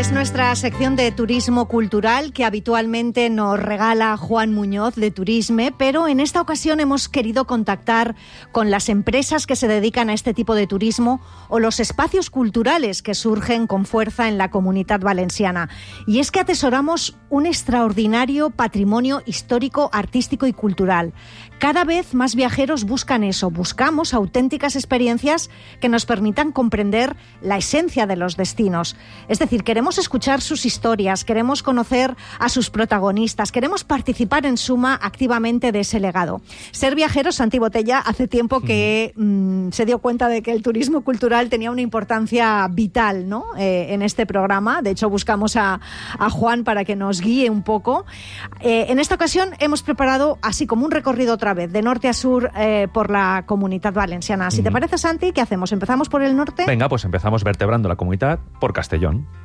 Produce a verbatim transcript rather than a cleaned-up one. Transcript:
Es nuestra sección de turismo cultural que habitualmente nos regala Juan Muñoz de Turisme, pero en esta ocasión hemos querido contactar con las empresas que se dedican a este tipo de turismo o los espacios culturales que surgen con fuerza en la Comunitat Valenciana. Y es que atesoramos un extraordinario patrimonio histórico, artístico y cultural. Cada vez más viajeros buscan eso, buscamos auténticas experiencias que nos permitan comprender la esencia de los destinos. Es decir, queremos escuchar sus historias, queremos conocer a sus protagonistas, queremos participar en suma activamente de ese legado. Ser Viajero, Santi Botella, hace tiempo que mm, se dio cuenta de que el turismo cultural tenía una importancia vital, ¿no? Eh, en este programa. De hecho, buscamos a, a Juan para que nos guíe un poco. Eh, en esta ocasión hemos preparado así como un recorrido otra vez, de norte a sur eh, por la Comunitat Valenciana. Si mm. te parece, Santi, ¿qué hacemos? ¿Empezamos por el norte? Venga, pues empezamos vertebrando la comunidad por Castellón.